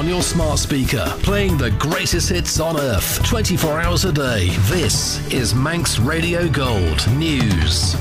your smart speaker, playing the greatest hits on earth, 24 hours a day. This is Manx Radio Gold News.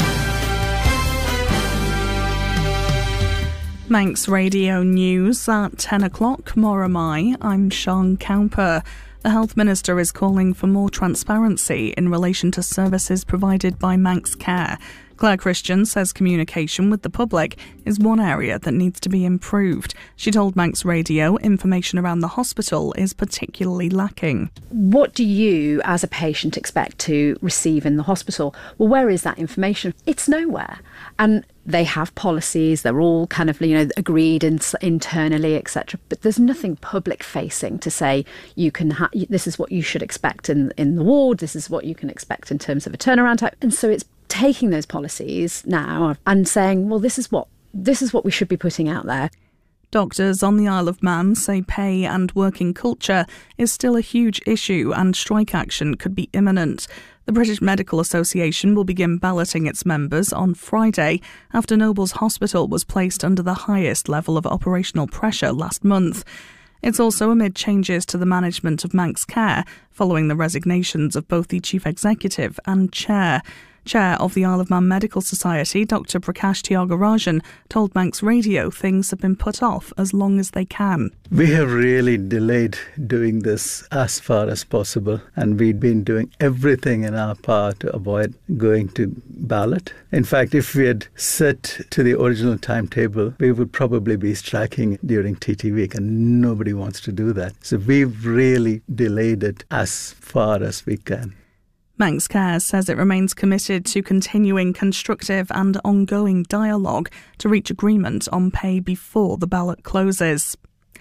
Manx Radio News at 10 o'clock. Moramai, I'm Sean Cowper. The Health Minister is calling for more transparency in relation to services provided by Manx Care. Claire Christian says communication with the public is one area that needs to be improved. She told Manx Radio information around the hospital is particularly lacking. What do you, as a patient, expect to receive in the hospital? Well, where is that information? It's nowhere. And they have policies, they're all kind of, agreed internally, etc. But there's nothing public facing to say this is what you should expect in the ward, this is what you can expect in terms of a turnaround time. And so it's taking those policies now and saying, well, this is what we should be putting out there. Doctors on the Isle of Man say pay and working culture is still a huge issue and strike action could be imminent. The British Medical Association will begin balloting its members on Friday after Nobles Hospital was placed under the highest level of operational pressure last month. It's also amid changes to the management of Manx Care following the resignations of both the Chief Executive and Chair. Chair of the Isle of Man Medical Society, Dr Prakash Tyagarajan, told Manx Radio things have been put off as long as they can. We have really delayed doing this as far as possible, and we've been doing everything in our power to avoid going to ballot. In fact, if we had set to the original timetable, we would probably be striking during TT week, and nobody wants to do that. So we've really delayed it as far as we can. Manx Care says it remains committed to continuing constructive and ongoing dialogue to reach agreement on pay before the ballot closes.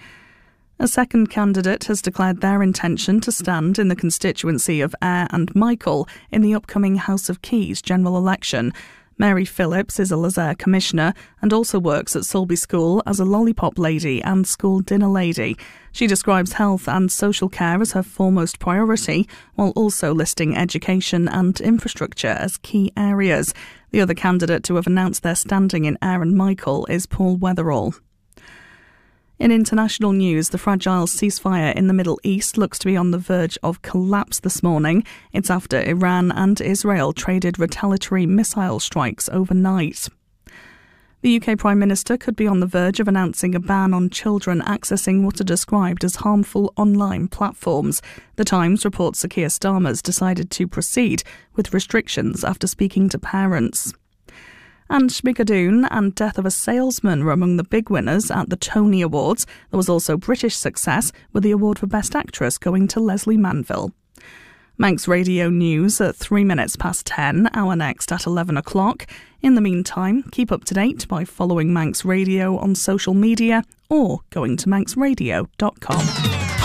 A second candidate has declared their intention to stand in the constituency of Ayr and Michael in the upcoming House of Keys general election. Mary Phillips is a Lezayre commissioner and also works at Sulby School as a lollipop lady and school dinner lady. She describes health and social care as her foremost priority, while also listing education and infrastructure as key areas. The other candidate to have announced their standing in Ayr and Michael is Paul Weatherall. In international news, the fragile ceasefire in the Middle East looks to be on the verge of collapse this morning. It's after Iran and Israel traded retaliatory missile strikes overnight. The UK Prime Minister could be on the verge of announcing a ban on children accessing what are described as harmful online platforms. The Times reports Sir Keir Starmer's decided to proceed with restrictions after speaking to parents. And Schmigadoon and Death of a Salesman were among the big winners at the Tony Awards. There was also British success, with the award for Best Actress going to Leslie Manville. Manx Radio News at 3 minutes past 10, our next at 11 o'clock. In the meantime, keep up to date by following Manx Radio on social media or going to manxradio.com.